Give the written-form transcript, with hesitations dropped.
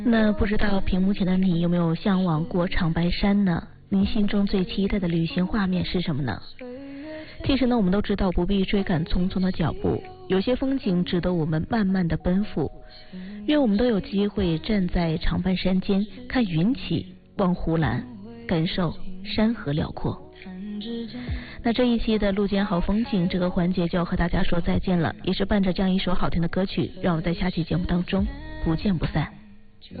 那不知道屏幕前的你有没有向往过长白山呢？您心中最期待的旅行画面是什么呢？其实呢，我们都知道不必追赶匆匆的脚步，有些风景值得我们慢慢的奔赴。愿我们都有机会站在长白山间，看云起，望湖蓝，感受山河辽阔。那这一期的路见好风景这个环节就要和大家说再见了，也是伴着这样一首好听的歌曲，让我们在下期节目当中不见不散。